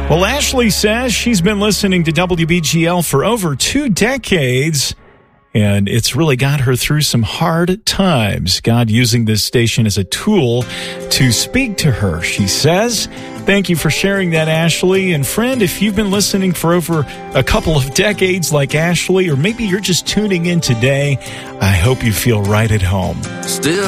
Well, Ashley says she's been listening to WBGL for over 2 decades, and it's really got her through some hard times. God using this station as a tool to speak to her, she says. Thank you for sharing that, Ashley. And friend, if you've been listening for over a couple of decades like Ashley, or maybe you're just tuning in today, I hope you feel right at home. Still